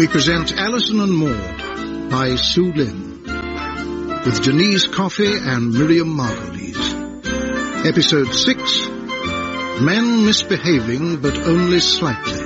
we present Alison and Maud by Sue Lynn, with Janice Coffey and Miriam Margolyes. Episode 6, Men Misbehaving But Only Slightly.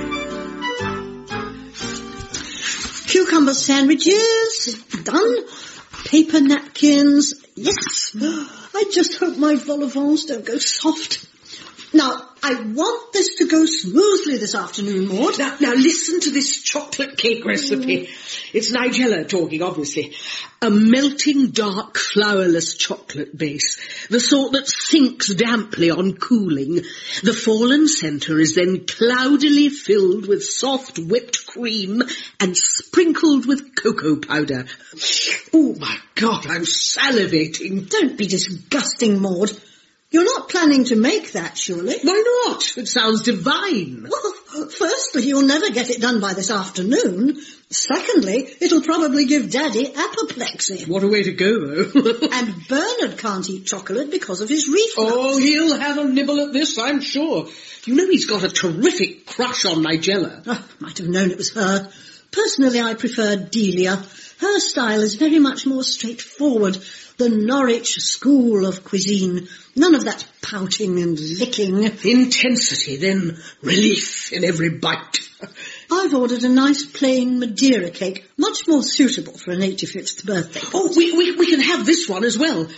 Cucumber sandwiches, done. Paper napkins, yes. I just hope my vol au vents don't go soft. Now, I want this to go smoothly this afternoon, Maud. Now listen to this chocolate cake recipe. It's Nigella talking, obviously. A melting, dark, flourless chocolate base, the sort that sinks damply on cooling. The fallen centre is then cloudily filled with soft whipped cream and sprinkled with cocoa powder. Oh, my God, I'm salivating. Don't be disgusting, Maud. You're not planning to make that, surely? Why not? It sounds divine. Well, firstly, you'll never get it done by this afternoon. Secondly, it'll probably give Daddy apoplexy. What a way to go, though. And Bernard can't eat chocolate because of his reflux. Oh, he'll have a nibble at this, I'm sure. You know he's got a terrific crush on Nigella. Oh, might have known it was her. Personally, I prefer Delia. Her style is very much more straightforward. The Norwich school of cuisine. None of that pouting and licking. Intensity, then relief in every bite. I've ordered a nice plain Madeira cake, much more suitable for an 85th birthday. Oh, we can have this one as well.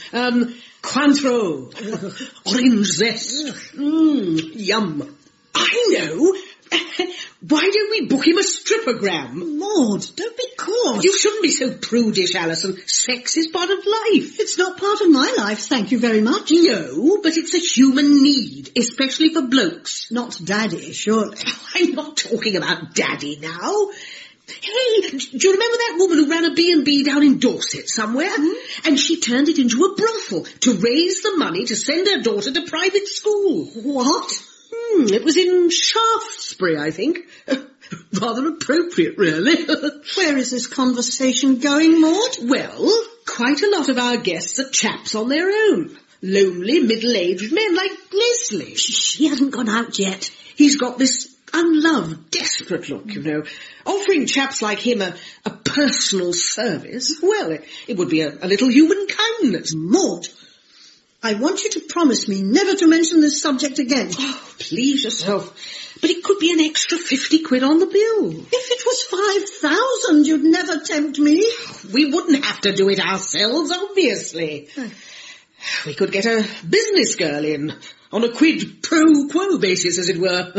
Cointreau. Orange zest. Yum. I know. Why don't we book him a stripogram? Maud, don't be coarse. You shouldn't be so prudish, Alison. Sex is part of life. It's not part of my life, thank you very much. No, but it's a human need, especially for blokes. Not Daddy, surely. I'm not talking about Daddy now. Hey, do you remember that woman who ran a B&B down in Dorset somewhere? And she turned it into a brothel to raise the money to send her daughter to private school. What? It was in Shaftesbury, I think. Rather appropriate, really. Where is this conversation going, Maud? Well, quite a lot of our guests are chaps on their own. Lonely, middle-aged men like Leslie. She hasn't gone out yet. He's got this unloved, desperate look, you know. Offering chaps like him a personal service, well, it would be a little human kindness. Maud, I want you to promise me never to mention this subject again. Oh, please yourself. But it could be an extra 50 quid on the bill. If it was 5,000, you'd never tempt me. We wouldn't have to do it ourselves, obviously. We could get a business girl in, on a quid pro quo basis, as it were.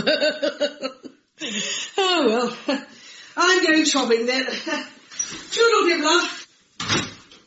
Oh, well, I'm going shopping then. Toodle, Dibbler.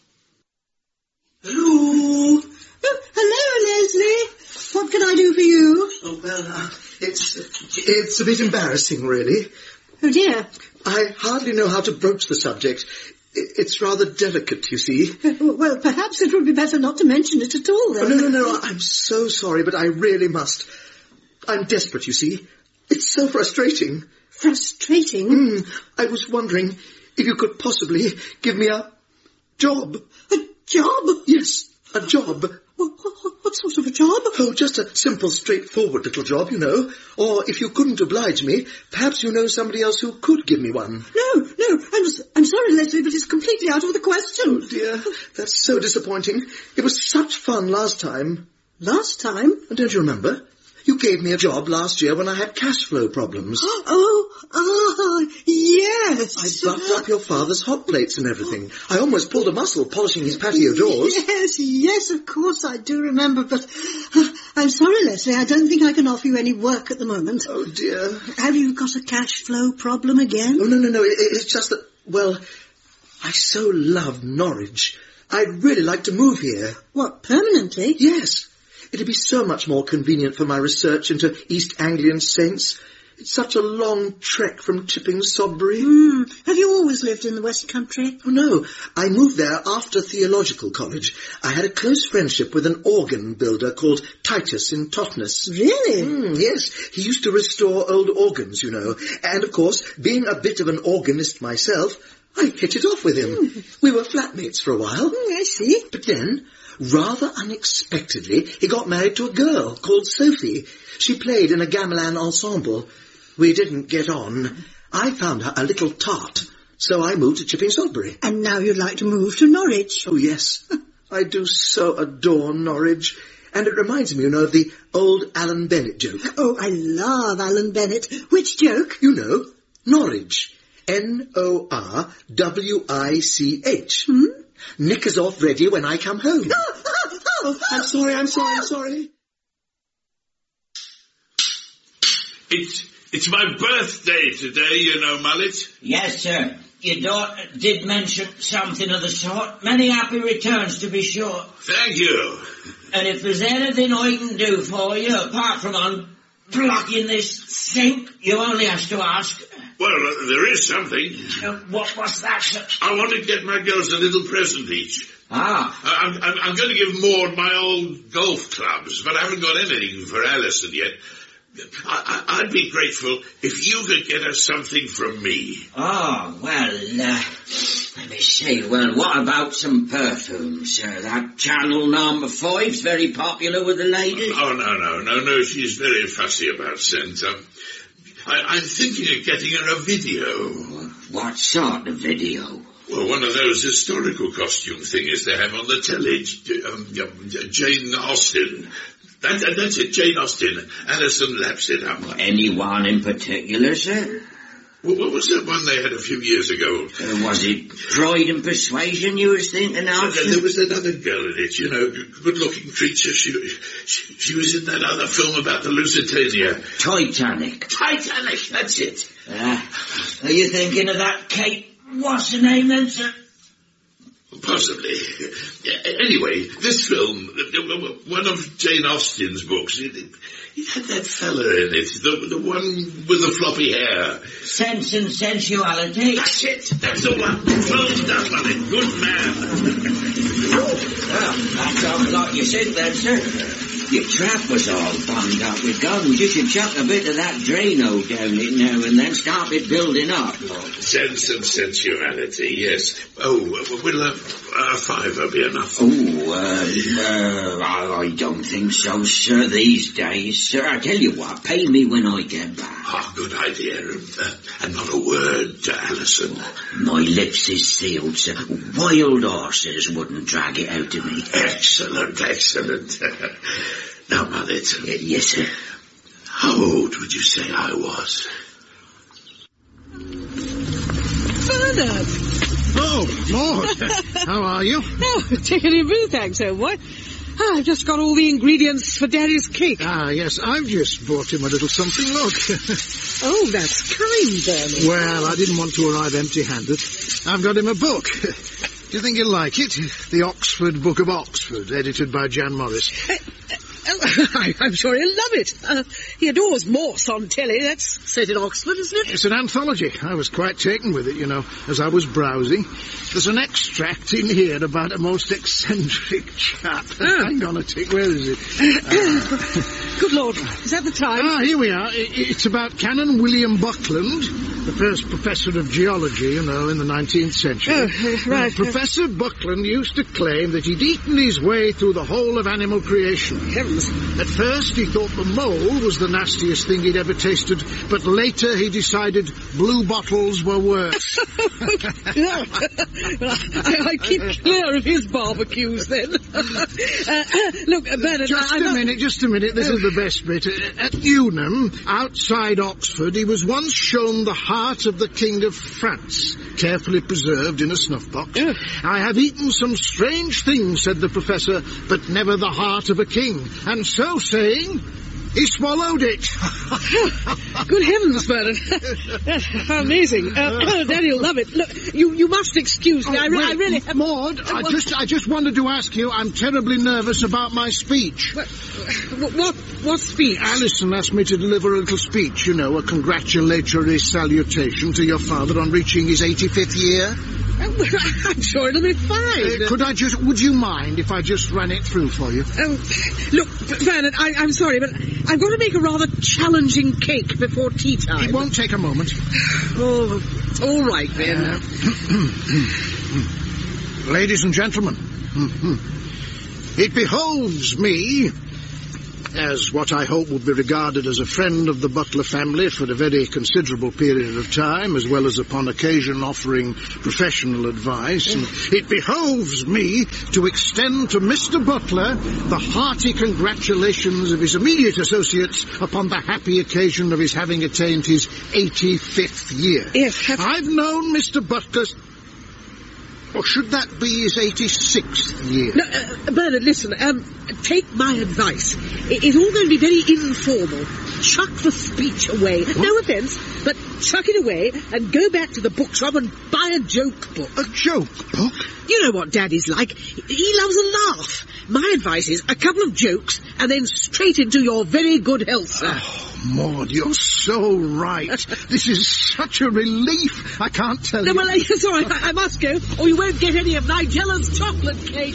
Hello. Oh, hello, Leslie. What can I do for you? Oh, well, it's a bit embarrassing, really. Oh, dear. I hardly know how to broach the subject. It's rather delicate, you see. Well, perhaps it would be better not to mention it at all, then. Oh, no, I'm so sorry, but I really must. I'm desperate, you see. It's so frustrating. Frustrating? I was wondering if you could possibly give me a job. A job? Yes, a job. What sort of a job? Oh, just a simple, straightforward little job, you know. Or if you couldn't oblige me, perhaps you know somebody else who could give me one. No, I'm sorry, Leslie, but it's completely out of the question. Oh, dear, that's so disappointing. It was such fun last time. Last time? Don't you remember? You gave me a job last year when I had cash flow problems. Oh, yes. I buffed up your father's hot plates and everything. I almost pulled a muscle polishing his patio doors. Yes, of course I do remember, but I'm sorry, Leslie, I don't think I can offer you any work at the moment. Oh, dear. Have you got a cash flow problem again? Oh, no, it's just that, well, I so love Norwich. I'd really like to move here. What, permanently? Yes. It'd be so much more convenient for my research into East Anglian saints. It's such a long trek from Chipping Sodbury. Have you always lived in the West Country? Oh, no. I moved there after theological college. I had a close friendship with an organ builder called Titus in Totnes. Really? Yes. He used to restore old organs, you know. And, of course, being a bit of an organist myself, I hit it off with him. We were flatmates for a while. I see. But then, rather unexpectedly, he got married to a girl called Sophie. She played in a gamelan ensemble. We didn't get on. I found her a little tart. So I moved to Chipping Salisbury. And now you'd like to move to Norwich. Oh, yes. I do so adore Norwich. And it reminds me, of the old Alan Bennett joke. Oh, I love Alan Bennett. Which joke? You know, Norwich. Norwich. Knickers off ready when I come home. I'm sorry. It's my birthday today, Mullet. Yes, sir. Your daughter did mention something of the sort. Many happy returns, to be sure. Thank you. And if there's anything I can do for you, apart from unblocking this sink, you only have to ask. Well, there is something. What's that, sir? I want to get my girls a little present each. Ah. I'm going to give Maud my old golf clubs, but I haven't got anything for Alison yet. I'd be grateful if you could get her something from me. Oh, well, let me see. Well, what about some perfume, sir? That Channel No. 5's very popular with the ladies. Oh, no. She's very fussy about scent. I'm thinking of getting her a video. What sort of video? Well, one of those historical costume things they have on the telly. Jane Austen. That's it, Jane Austen. Alison laps it up. Anyone in particular, sir? What was that one they had a few years ago? Was it Pride and Persuasion you was thinking of? There was another girl in it, good-looking creature. She was in that other film about the Lusitania. Titanic, that's it. Are you thinking of that Kate? What's her name then, sir? Possibly. Anyway, this film, one of Jane Austen's books, it had that fella in it, the one with the floppy hair. Sense and Sensuality. That's it. That's the one. Closed up on it. Good man. Well, that sounds like you said then, sir. Your trap was all bunged up with guns. You should chuck a bit of that Drano down it now and then, start it building up. Sense and Sensuality, yes. Oh, will a fiver be enough? I don't think so, sir, these days, sir. I tell you what, pay me when I get back. Oh, good idea. And not a word to Alison. My lips is sealed, sir. Wild horses wouldn't drag it out of me. Excellent. Now, Mullet. Yes, sir. How old would you say I was? Bernard! Oh, Maud, how are you? Oh, taking a breath, thanks, so what? I've just got all the ingredients for Daddy's cake. Ah, yes, I've just brought him a little something, look. Oh, that's kind, Bernard. Well, I didn't want to arrive empty-handed. I've got him a book. Do you think he'll like it? The Oxford Book of Oxford, edited by Jan Morris. I'm sure he'll love it. He adores Morse on telly. That's set in Oxford, isn't it? It's an anthology. I was quite taken with it, as I was browsing. There's an extract in here about a most eccentric chap. Hang on a tick, where is it? Good Lord, is that the time? Ah, here we are. It's about Canon William Buckland, the first professor of geology, in the 19th century. Oh, right. Professor Buckland used to claim that he'd eaten his way through the whole of animal creation. Heavens. At first he thought the mole was the nastiest thing he'd ever tasted, but later he decided blue bottles were worse. Well, I keep clear of his barbecues then. Look, Bernard... Just a minute, this is the best bit. At Newnham, outside Oxford, he was once shown the heart of the King of France, carefully preserved in a snuff box. I have eaten some strange things, said the professor, but never the heart of a king. And so saying, he swallowed it. Good heavens, Bernard. How amazing. Daddy'll love it. Look, you must excuse me. I really have... Maud, I just wanted to ask you, I'm terribly nervous about my speech. What speech? Alison asked me to deliver a little speech, a congratulatory salutation to your father on reaching his 85th year. I'm sure it'll be fine. Would you mind if I just ran it through for you? Look, Bernard, I'm sorry, but I've got to make a rather challenging cake before tea time. It won't take a moment. Oh, all right then. Ladies and gentlemen, it behoves me as what I hope would be regarded as a friend of the Butler family for a very considerable period of time, as well as upon occasion offering professional advice, and it behoves me to extend to Mr. Butler the hearty congratulations of his immediate associates upon the happy occasion of his having attained his 85th year. Yes, I've known Mr. Butler's... Or should that be his 86th year? No, Bernard, listen, take my advice. It's all going to be very informal. Chuck the speech away. What? No offence, but chuck it away and go back to the bookshop and buy a joke book. A joke book? You know what Daddy's like. He loves a laugh. My advice is a couple of jokes and then straight into your very good health, sir. Oh, Maud, you're so right. This is such a relief. I can't tell you. No, well, it's all right. I must go, or you won't get any of Nigella's chocolate cake.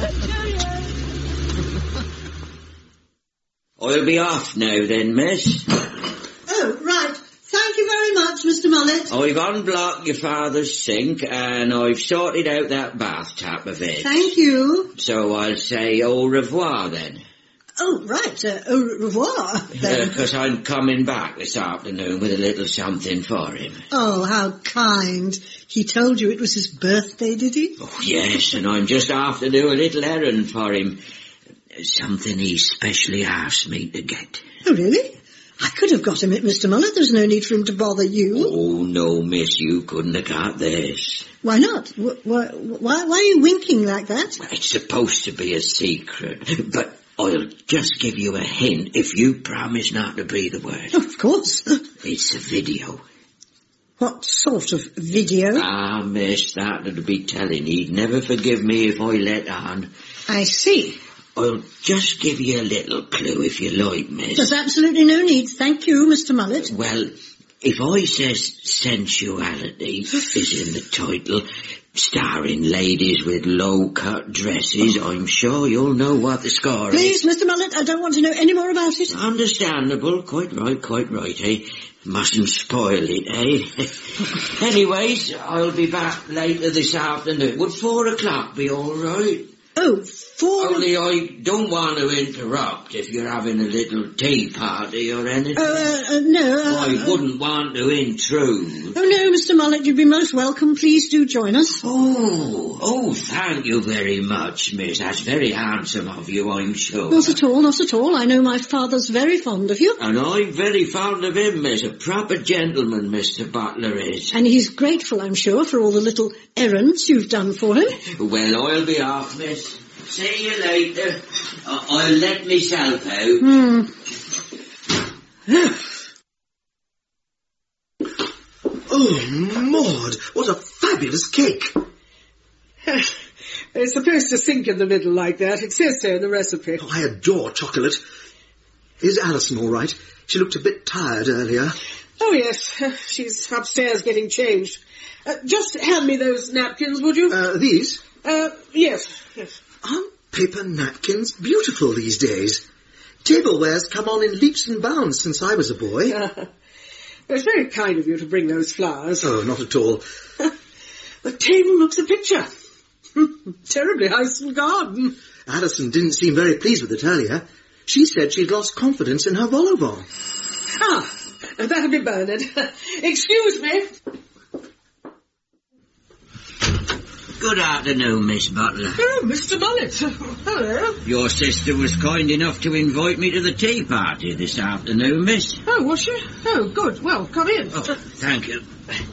I'll be off now then, miss. Oh, right. Thank you very much, Mr. Mullet. I've unblocked your father's sink and I've sorted out that bath tap of it. Thank you. So I'll say au revoir then. Oh, right. Au revoir, then. Because I'm coming back this afternoon with a little something for him. Oh, how kind. He told you it was his birthday, did he? Oh, yes, and I'm just off to do a little errand for him. Something he specially asked me to get. Oh, really? I could have got him it, Mr. Mullet. There's no need for him to bother you. Oh, no, miss, you couldn't have got this. Why not? Why are you winking like that? It's supposed to be a secret, but I'll just give you a hint if you promise not to breathe a word. Oh, of course. It's a video. What sort of video? Ah, miss, that'd be telling. He'd never forgive me if I let on. I see. I'll just give you a little clue if you like, miss. There's absolutely no need. Thank you, Mr. Mullet. Well, if I says sensuality is in the title, starring ladies with low-cut dresses, I'm sure you'll know what the score Please, is. Mr. Mullet, I don't want to know any more about it. Understandable. Quite right, eh? Mustn't spoil it, eh? Anyways, I'll be back later this afternoon. Would 4 o'clock be all right? Oh, 4... Only I don't want to interrupt if you're having a little tea party or anything. No. I wouldn't want to intrude. Oh, no, Mr. Mullet, you'd be most welcome. Please do join us. Oh, thank you very much, miss. That's very handsome of you, I'm sure. Not at all, not at all. I know my father's very fond of you. And I'm very fond of him, miss. A proper gentleman, Mr. Butler is. And he's grateful, I'm sure, for all the little errands you've done for him. Well, I'll be off, miss. See you later. I'll let myself out. Oh, Maud, what a fabulous cake. It's supposed to sink in the middle like that. It says so in the recipe. Oh, I adore chocolate. Is Alison all right? She looked a bit tired earlier. Oh, yes. She's upstairs getting changed. Just hand me those napkins, would you? These? Yes. Aren't paper napkins beautiful these days? Tableware's come on in leaps and bounds since I was a boy. It's very kind of you to bring those flowers. Oh, not at all. The table looks a picture. Terribly Hyson Garden. Alison didn't seem very pleased with it earlier. She said she'd lost confidence in her vol au vent. Ah, that'll be Bernard. Excuse me. Good afternoon, Miss Butler. Oh, Mr. Mullet. Hello. Your sister was kind enough to invite me to the tea party this afternoon, miss. Oh, was she? Oh, good. Well, come in. Oh, thank you.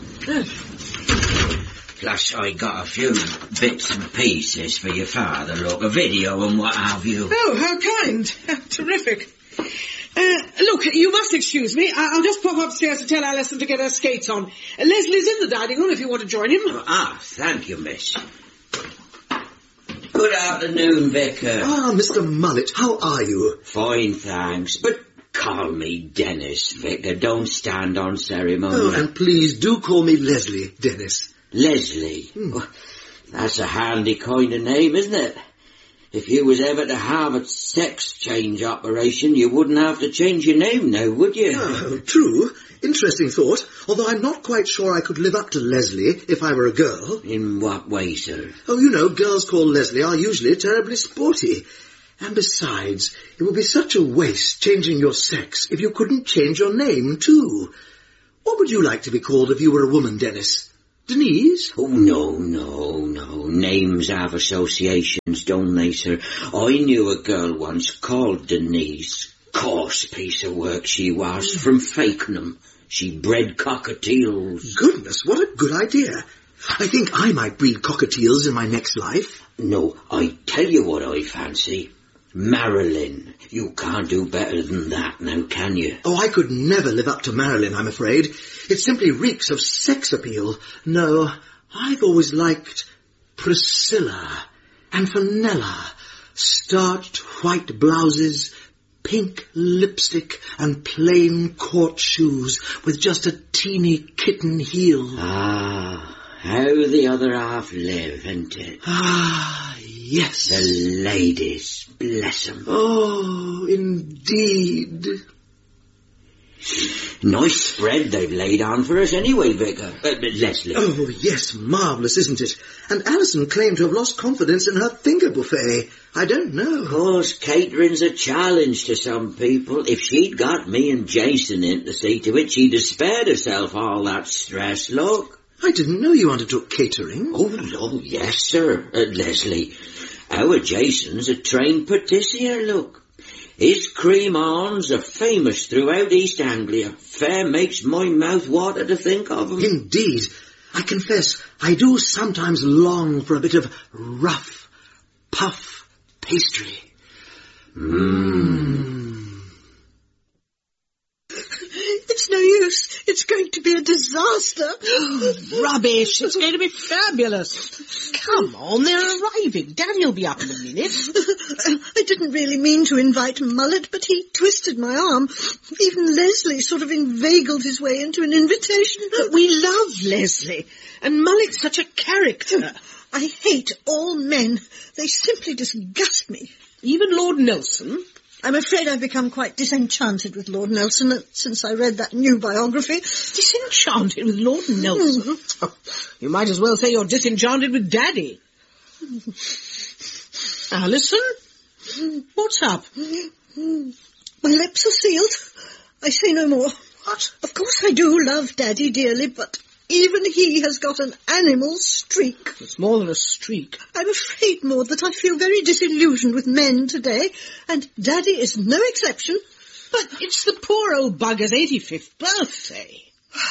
Plus, I got a few bits and pieces for your father, look, a video and what have you. Oh, how kind. Terrific. Look, you must excuse me. I'll just pop upstairs to tell Alison to get her skates on. Leslie's in the dining room if you want to join him. Thank you, miss. Good afternoon, Vicar. Mr. Mullet, how are you? Fine, thanks, but call me Dennis, Vicar. Don't stand on ceremony. Oh, and please do call me Leslie, Dennis. Leslie? Oh, that's a handy kind of name, isn't it? If you was ever to have a sex change operation, you wouldn't have to change your name now, would you? Oh, true. Interesting thought, although I'm not quite sure I could live up to Leslie if I were a girl. In what way, sir? Oh, you know, girls called Leslie are usually terribly sporty. And besides, it would be such a waste changing your sex if you couldn't change your name, too. What would you like to be called if you were a woman, Dennis? Denise? Oh, no. Names have associations, don't they, sir? I knew a girl once called Denise. Coarse piece of work she was, from Fakenham. She bred cockatiels. Goodness, what a good idea. I think I might breed cockatiels in my next life. No, I tell you what I fancy. Marilyn. You can't do better than that now, can you? Oh, I could never live up to Marilyn, I'm afraid. It simply reeks of sex appeal. No, I've always liked Priscilla and Fenella. Starched white blouses, pink lipstick and plain court shoes with just a teeny kitten heel. Ah, how the other half live, isn't it? Ah, yes. The ladies, bless 'em. Oh, indeed. Nice spread they've laid on for us anyway, Vicar. Leslie. Oh, yes, marvellous, isn't it? And Alison claimed to have lost confidence in her finger buffet. I don't know. Of course, catering's a challenge to some people. If she'd got me and Jason in to see to it, she'd have spared herself all that stress, look. I didn't know you undertook catering. Oh, yes, sir, Leslie. Our Jason's a trained patissier, look. His cream-ons are famous throughout East Anglia. Fair makes my mouth water to think of 'em. Indeed. I confess, I do sometimes long for a bit of rough, puff pastry. It's no use. It's going to be a disaster. Rubbish. It's going to be fabulous. Come on, they're arriving. Daddy'll be up in a minute. I didn't really mean to invite Mullet, but he twisted my arm. Even Leslie sort of inveigled his way into an invitation. But we love Leslie, and Mullet's such a character. I hate all men. They simply disgust me. Even Lord Nelson. I'm afraid I've become quite disenchanted with Lord Nelson since I read that new biography. Disenchanted with Lord Nelson? Oh, you might as well say you're disenchanted with Daddy. Alison? What's up? My lips are sealed. I say no more. What? Of course I do love Daddy dearly, but even he has got an animal streak. It's more than a streak. I'm afraid, Maud, that I feel very disillusioned with men today, and Daddy is no exception. But it's the poor old bugger's 85th birthday.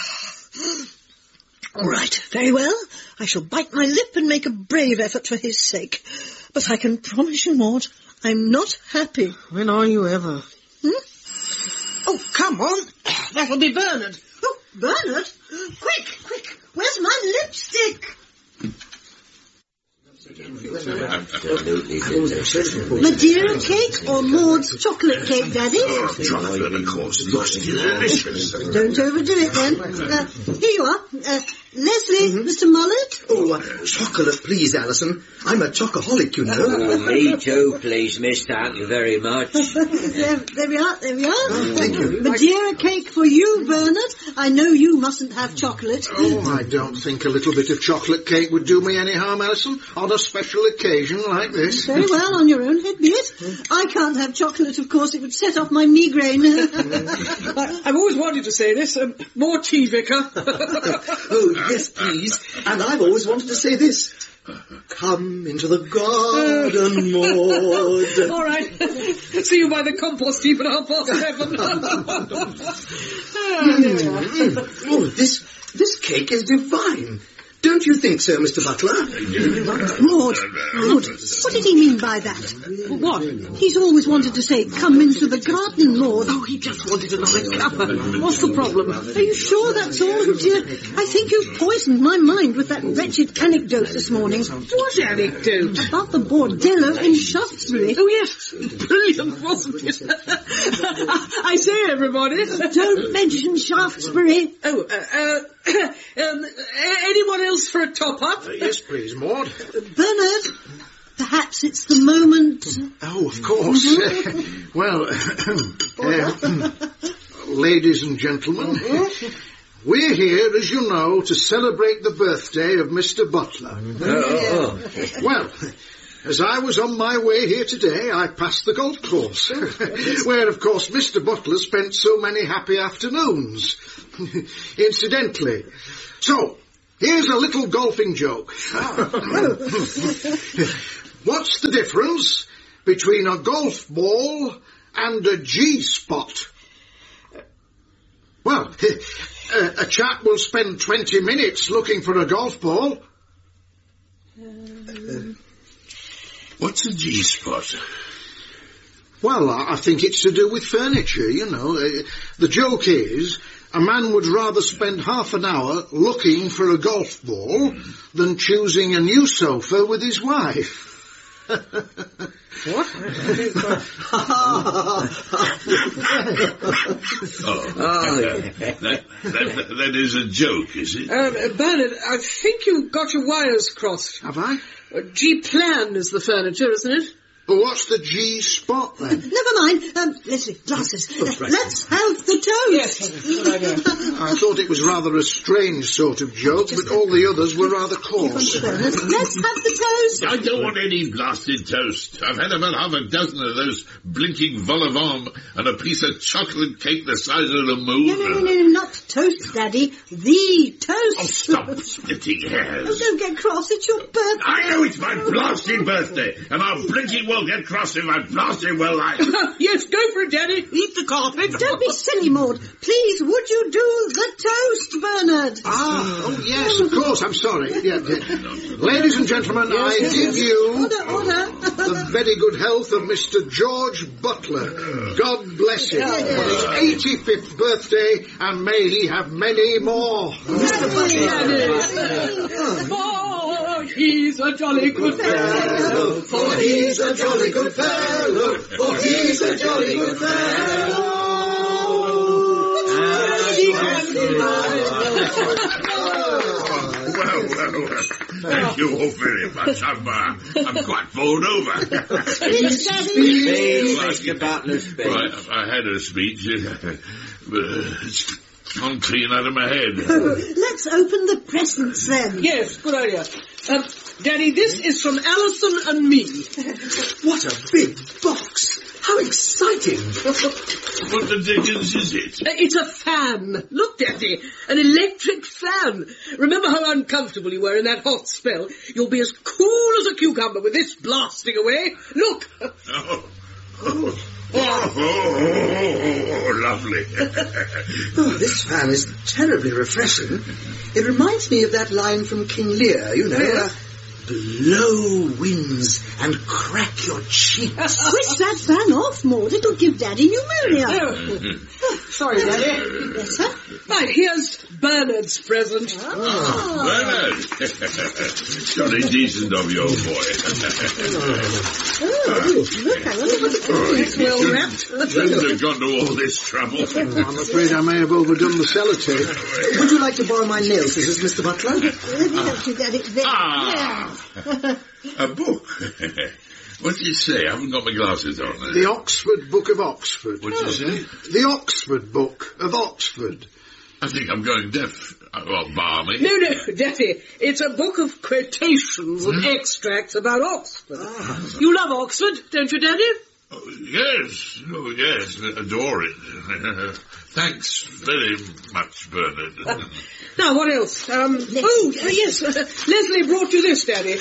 All right, very well. I shall bite my lip and make a brave effort for his sake. But I can promise you, Maud, I'm not happy. When are you ever? Oh, come on. That'll be Bernard. Oh, Bernard? Quick, where's my lipstick? Madeira cake or Maud's chocolate cake, Daddy? Oh, chocolate, of course. Most delicious. Don't overdo it, then. Here you are. Leslie, Mr. Mullet? Oh, chocolate, please, Alison. I'm a chocoholic, you know. Oh, me too, please, miss. Thank you very much. There we are. Oh, thank you. Madeira cake for you, Bernard. I know you mustn't have chocolate. Oh, I don't think a little bit of chocolate cake would do me any harm, Alison, on a special occasion like this. Very well, on your own head be it. I can't have chocolate, of course. It would set off my migraine. I've always wanted to say this. More tea, Vicar. Oh, yes, please. And I've always wanted to say this. Come into the garden, Maud. All right. See you by the compost heap at 7:30. Oh, this cake is divine. Don't you think so, Mr. Butler? Maud, what did he mean by that? What? He's always wanted to say, come into the garden, Maud. Oh, he just wanted another cuppa. What's the problem? Are you sure that's all, dear? I think you've poisoned my mind with that wretched anecdote this morning. What anecdote? About the bordello in Shaftesbury. Oh, yes. Brilliant, wasn't it? I say, everybody. Don't mention Shaftesbury. Oh, anyone else for a top-up? Yes, please, Maud. Bernard, perhaps it's the moment. Oh, of course. Well, ladies and gentlemen, we're here, as you know, to celebrate the birthday of Mr. Butler. Well, As I was on my way here today, I passed the golf course, where, of course, Mr. Butler spent so many happy afternoons. Incidentally. So, here's a little golfing joke. What's the difference between a golf ball and a G-spot? Well, a chap will spend 20 minutes looking for a golf ball. What's a G-spot? Well, I think it's to do with furniture, you know. The joke is, a man would rather spend half an hour looking for a golf ball than choosing a new sofa with his wife. What? That is a joke, is it? Bernard, I think you got your wires crossed. Have I? G-plan is the furniture, isn't it? Well, what's the G-spot then? Never mind. Leslie, glasses. Let's have the toast. Yes, good idea. I thought it was rather a strange sort of joke, but all the others were rather coarse. Let's have the toast. I don't want any blasted toast. I've had about half a dozen of those blinking vol au vent and a piece of chocolate cake the size of the moon. No, not toast, Daddy. The toast. Oh, stop splitting hairs. Oh, don't get cross. It's your birthday. I know it's my blasted birthday, and our blinking won't get cross if I blasted well like... Yes, go for it, Daddy. Eat the carpet. Don't be silly, Maud. Please, would you do the toast, Bernard? Oh, yes, of course. I'm sorry. Yeah. Ladies and gentlemen, I give you Order. the very good health of Mr. George Butler. God bless him on his 85th birthday, and may he have many more. Oh, he's a jolly good fellow. For he's a jolly good fellow. For he's a jolly good fellow. Well. Thank you all very much. I'm quite bowled over. Speech, Mr. Butler, speech. Right, I had a speech, but it's gone clean out of my head. Let's open the presents then. Yes, good idea. Daddy, this is from Alison and me. What a big box. How exciting. What the dickens is it? It's a fan. Look, Daddy, an electric fan. Remember how uncomfortable you were in that hot spell? You'll be as cool as a cucumber with this blasting away. Look. Oh, lovely. This fan is terribly refreshing. It reminds me of that line from King Lear, you know. Blow winds and crack your cheeks. Switch that fan off, Maud. It'll give Daddy pneumonia. Sorry, Daddy. Yes, sir? Right, here's Bernard's present. Bernard. Jolly decent of you, old boy. Look, I wonder what it is. Well wrapped. Shouldn't have gone to all this trouble. I'm afraid I may have overdone the sellotape. Would you like to borrow my nail scissors, Mr. Butler? Let me help you, Daddy. There. A book. What did you say? I haven't got my glasses on. The Oxford Book of Oxford. What did you say? The Oxford Book of Oxford. I think I'm going deaf. Well, balmy. No, Daddy. It's a book of quotations and extracts about Oxford. You love Oxford, don't you, Daddy? Oh, yes. Adore it. Thanks very much, Bernard. Now, what else? Yes, Leslie brought you this, Daddy.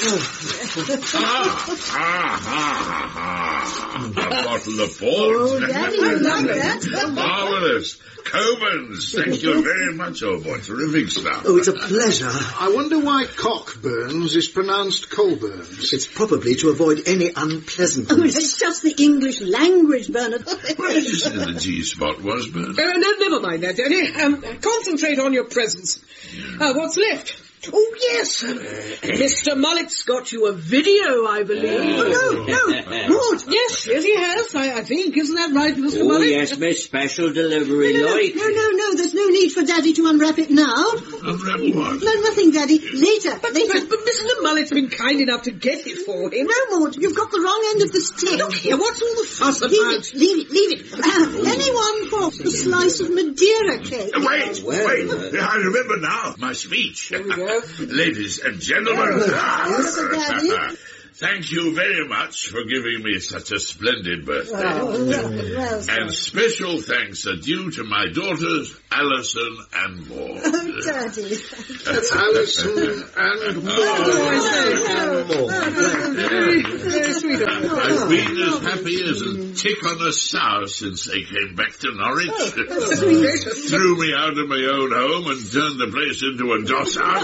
A bottle of port. Oh, Daddy, you like that? Marvellous. Coburn's. Thank you very much, old boy. Terrific stuff. Oh, it's a pleasure. I wonder why Cockburns is pronounced Colburns. It's probably to avoid any unpleasantness. Oh, it's just the English language, Bernard. What did you say the G-spot was, Bernard? Never mind that, Daddy. Concentrate on your presents. What's left? Oh, yes. Mr. Mullet's got you a video, I believe. Oh, no. Maud. Yes, he has, I think. Isn't that right, Mr. Oh, Mullet? yes, Miss Special Delivery, like. No, there's no need for Daddy to unwrap it now. Unwrap what? No, nothing, Daddy. Later. But Mr. Mullet's been kind enough to get it for him. No, Maud, you've got the wrong end of the stick. Look here, what's all the fuss about? Leave it. Anyone for a slice of Madeira cake? Wait. I remember now. My speech. Here we go. Ladies and gentlemen. Yes, Daddy. thank you very much for giving me such a splendid birthday. And special thanks are due to my daughters, Alison and Maud. Oh, Daddy. Alison and Maud. Very sweet. I've been as happy as a tick on a sow since they came back to Norwich. Threw me out of my own home and turned the place into a doss house.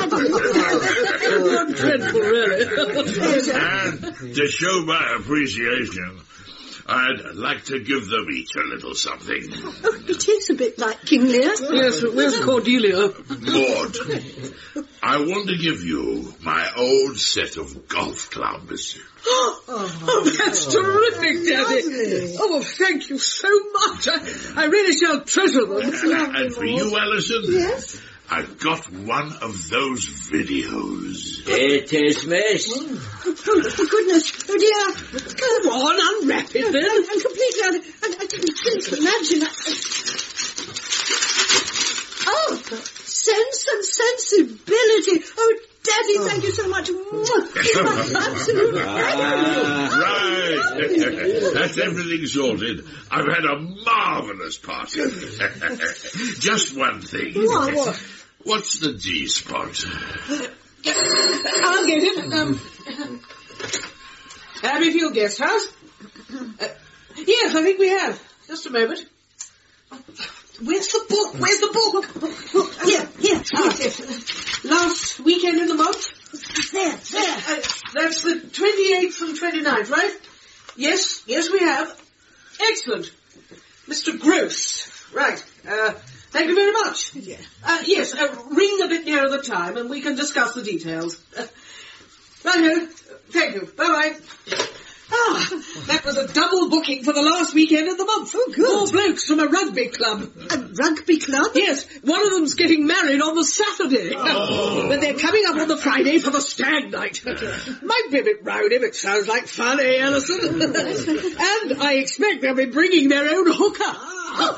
Not dreadful, really. And to show my appreciation, I'd like to give them each a little something. Oh, it is a bit like King Lear. Yes, where's Cordelia? Maud, I want to give you my old set of golf clubs. Oh, that's terrific, Daddy. Lovely. Oh, thank you so much. I really shall treasure them. And for you, Alison, Yes? I've got one of those videos. It is, miss. Oh, goodness. Oh, dear. Go on, unwrap it then. I'm completely out of... I didn't imagine that. Oh, sense and sensibility. Oh, Daddy, thank you so much. It's my absolute Right. That's everything sorted. I've had a marvellous party. Just one thing. What? What's the G-spot? I'll get it. Abbeyfield Guest House? Yes, I think we have. Just a moment. Where's the book? Where's the book? Here. Last weekend in the month? There. That's the 28th and 29th, right? Yes, we have. Excellent. Mr. Gross. Right. Thank you very much. Yes, ring a bit nearer the time and we can discuss the details. Righto. Thank you. Bye-bye. That was a double booking for the last weekend of the month. Oh, good. 4 blokes from a rugby club. A rugby club? Yes, one of them's getting married on the Saturday. But they're coming up on the Friday for the stag night. Might be a bit rowdy, but sounds like fun, eh, Alison? And I expect they'll be bringing their own hooker.